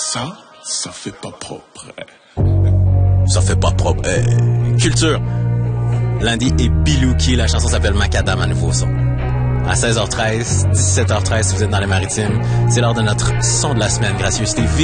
Ça fait pas propre. Ça fait pas propre. Culture. Lundi et Bilouki, la chanson s'appelle Macadam à nouveau son. À 16h13, 17h13 si vous êtes dans les maritimes, c'est l'heure de notre son de la semaine. Gracieuseté